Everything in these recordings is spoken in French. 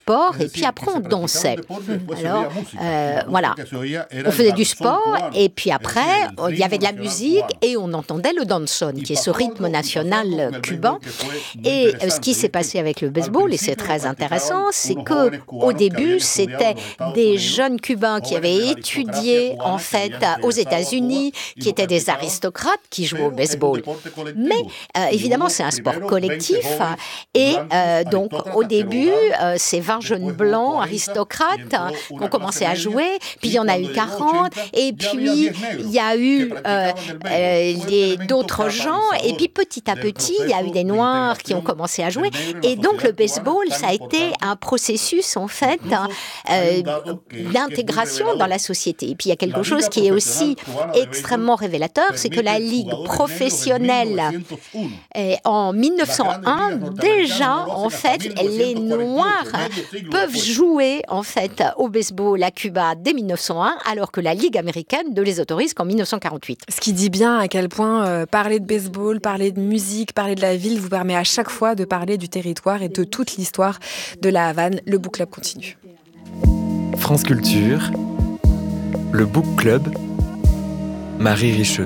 sport et puis après on dansait. Alors voilà, on faisait du sport et puis après il y avait de la musique et on entendait le danzón, qui est ce rythme national cubain. Et ce qui s'est passé avec le baseball, et c'est très intéressant, c'est que au début c'était des jeunes Cubains qui avaient étudié en fait aux États-Unis, qui étaient des aristocrates qui jouaient au baseball. Mais évidemment c'est un sport collectif et donc au début c'est 20 jeunes blancs aristocrates qui ont commencé à jouer, puis il y en a eu 40, et puis il y a eu d'autres gens, et puis petit à petit, il y a eu des Noirs qui ont commencé à jouer, et donc le baseball, ça a été un processus en fait d'intégration dans la société. Et puis il y a quelque chose qui est aussi extrêmement révélateur, c'est que la Ligue professionnelle, en 1901, déjà, en fait, les Noirs peuvent jouer en fait au baseball à Cuba dès 1901, alors que la Ligue américaine ne les autorise qu'en 1948. Ce qui dit bien à quel point parler de baseball, parler de musique, parler de la ville vous permet à chaque fois de parler du territoire et de toute l'histoire de la Havane. Le Book Club continue. France Culture, le Book Club, Marie Richeux.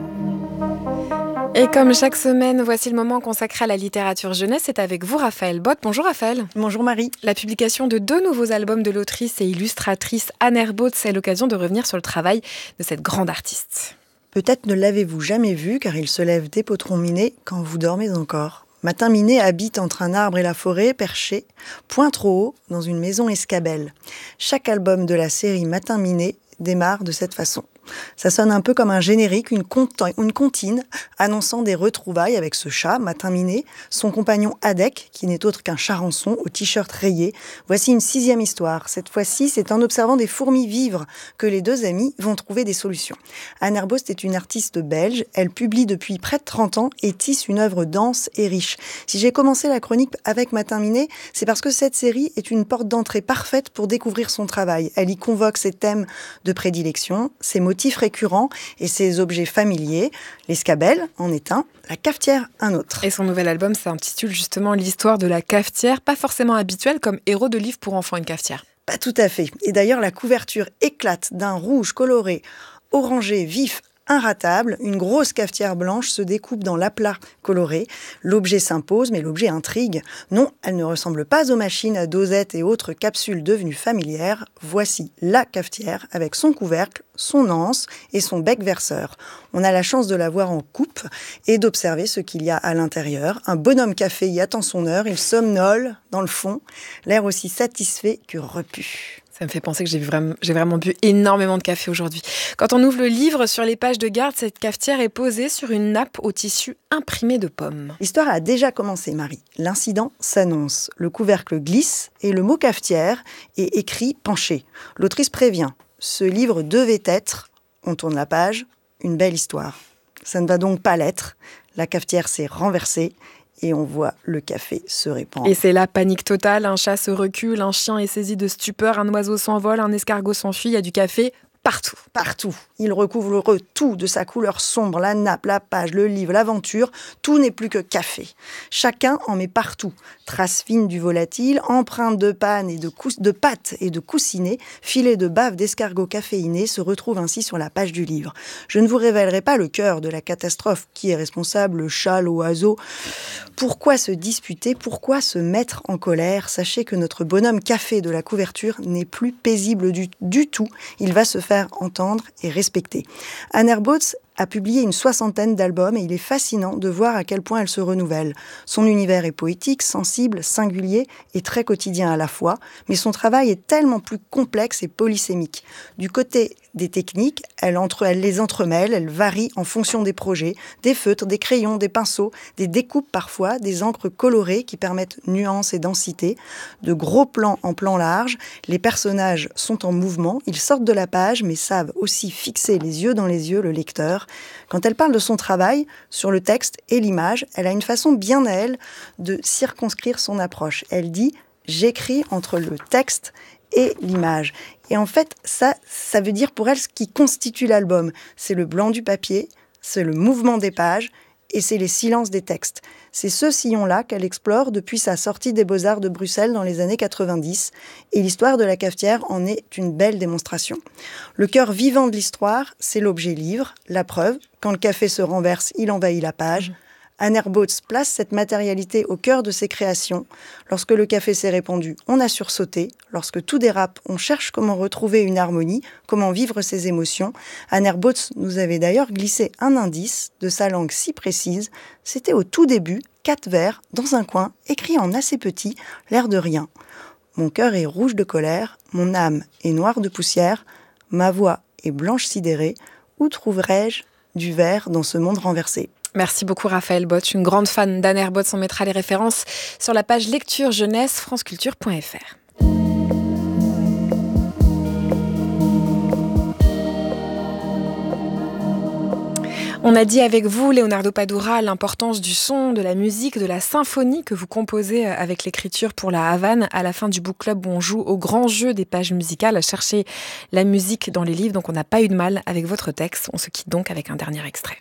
Et comme chaque semaine, voici le moment consacré à la littérature jeunesse. C'est avec vous, Raphaël Bott. Bonjour Raphaël. Bonjour Marie. La publication de 2 nouveaux albums de l'autrice et illustratrice Anne Herbaut, c'est l'occasion de revenir sur le travail de cette grande artiste. Peut-être ne l'avez-vous jamais vu, car il se lève des potrons minés quand vous dormez encore. Matin Minet habite entre un arbre et la forêt, perché, point trop haut, dans une maison escabelle. Chaque album de la série Matin Minet démarre de cette façon. Ça sonne un peu comme un générique, une comptine annonçant des retrouvailles avec ce chat, Matin Minet, son compagnon Adek, qui n'est autre qu'un charançon au t-shirt rayé. Voici une 6e histoire. Cette fois-ci, c'est en observant des fourmis vivre que les 2 amis vont trouver des solutions. Anne Herbaut est une artiste belge. Elle publie depuis près de 30 ans et tisse une œuvre dense et riche. Si j'ai commencé la chronique avec Matin Minet, c'est parce que cette série est une porte d'entrée parfaite pour découvrir son travail. Elle y convoque ses thèmes de prédilection, ses motifs récurrents et ses objets familiers. L'escabelle en est un, la cafetière un autre. Et son nouvel album s'intitule justement l'histoire de la cafetière, pas forcément habituelle comme héros de livre pour enfants, une cafetière. Pas tout à fait. Et d'ailleurs, la couverture éclate d'un rouge coloré, orangé vif, inratable. Une grosse cafetière blanche se découpe dans l'aplat coloré. L'objet s'impose, mais l'objet intrigue. Non, elle ne ressemble pas aux machines à dosettes et autres capsules devenues familières. Voici la cafetière avec son couvercle, son anse et son bec verseur. On a la chance de la voir en coupe et d'observer ce qu'il y a à l'intérieur. Un bonhomme café y attend son heure. Il somnole dans le fond, l'air aussi satisfait que repu. Ça me fait penser que j'ai vraiment bu énormément de café aujourd'hui. Quand on ouvre le livre, sur les pages de garde, cette cafetière est posée sur une nappe au tissu imprimé de pommes. L'histoire a déjà commencé, Marie. L'incident s'annonce. Le couvercle glisse et le mot cafetière est écrit penché. L'autrice prévient. Ce livre devait être, on tourne la page, une belle histoire. Ça ne va donc pas l'être. La cafetière s'est renversée. Et on voit le café se répandre. Et c'est la panique totale, un chat se recule, un chien est saisi de stupeur, un oiseau s'envole, un escargot s'enfuit, il y a du café partout. Partout. Il recouvre tout de sa couleur sombre, la nappe, la page, le livre, l'aventure. Tout n'est plus que café. Chacun en met partout. Traces fines du volatile, empreintes de panne et de pâte et de coussinet, filets de bave d'escargot caféiné se retrouvent ainsi sur la page du livre. Je ne vous révélerai pas le cœur de la catastrophe. Qui est responsable, le chat, l'oiseau? Pourquoi se disputer? Pourquoi se mettre en colère? Sachez que notre bonhomme café de la couverture n'est plus paisible du tout. Il va se faire entendre et respecter. Anne Herbaut a publié une 60aine d'albums et il est fascinant de voir à quel point elle se renouvelle. Son univers est poétique, sensible, singulier et très quotidien à la fois, mais son travail est tellement plus complexe et polysémique. Du côté des techniques, elle les entremêle, elle varie en fonction des projets, des feutres, des crayons, des pinceaux, des découpes parfois, des encres colorées qui permettent nuance et densité, de gros plans en plan large, les personnages sont en mouvement, ils sortent de la page mais savent aussi fixer les yeux dans les yeux le lecteur. Quand elle parle de son travail sur le texte et l'image, elle a une façon bien à elle de circonscrire son approche. Elle dit « j'écris entre le texte et l'image ». Et en fait, ça veut dire pour elle ce qui constitue l'album. C'est le blanc du papier, c'est le mouvement des pages et c'est les silences des textes. C'est ce sillon-là qu'elle explore depuis sa sortie des Beaux-Arts de Bruxelles dans les années 90, et l'histoire de la cafetière en est une belle démonstration. Le cœur vivant de l'histoire, c'est l'objet livre, la preuve, quand le café se renverse, il envahit la page. Anne Herbautz place cette matérialité au cœur de ses créations. Lorsque le café s'est répandu, on a sursauté. Lorsque tout dérape, on cherche comment retrouver une harmonie, comment vivre ses émotions. Anne Herbautz nous avait d'ailleurs glissé un indice de sa langue si précise. C'était au tout début, 4 vers, dans un coin, écrit en assez petit, l'air de rien. Mon cœur est rouge de colère, mon âme est noire de poussière, ma voix est blanche sidérée. Où trouverais-je du vert dans ce monde renversé ? Merci beaucoup Raphaël Botch, une grande fan d'Anne Herbautz. On mettra les références sur la page lecture jeunesse franceculture.fr. On a dit avec vous, Leonardo Padura, l'importance du son, de la musique, de la symphonie que vous composez avec l'écriture pour la Havane. À la fin du book club où on joue au grand jeu des pages musicales, à chercher la musique dans les livres. Donc on n'a pas eu de mal avec votre texte. On se quitte donc avec un dernier extrait.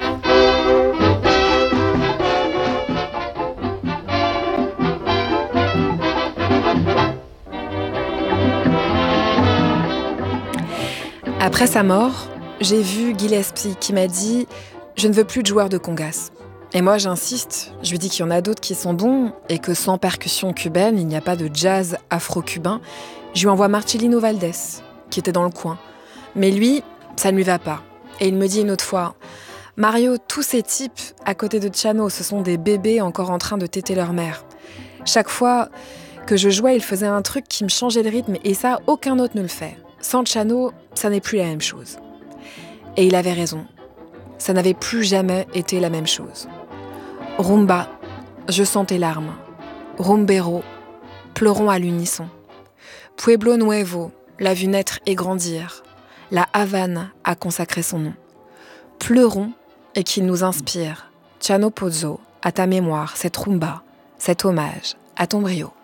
Après sa mort, j'ai vu Gillespie qui m'a dit « Je ne veux plus de joueurs de congas ». Et moi j'insiste, je lui dis qu'il y en a d'autres qui sont bons et que sans percussion cubaine, il n'y a pas de jazz afro-cubain. Je lui envoie Marcelino Valdés, qui était dans le coin. Mais lui, ça ne lui va pas. Et il me dit une autre fois « Mario, tous ces types à côté de Chano, ce sont des bébés encore en train de téter leur mère. Chaque fois que je jouais, il faisait un truc qui me changeait de rythme et ça, aucun autre ne le fait. Sans Chano, ça n'est plus la même chose. » Et il avait raison. Ça n'avait plus jamais été la même chose. Rumba, je sens tes larmes. Rumbero, pleurons à l'unisson. Pueblo Nuevo l'a vu naître et grandir. La Havane a consacré son nom. Pleurons et qu'il nous inspire. Chano Pozzo, à ta mémoire, cette rumba, cet hommage à ton brio.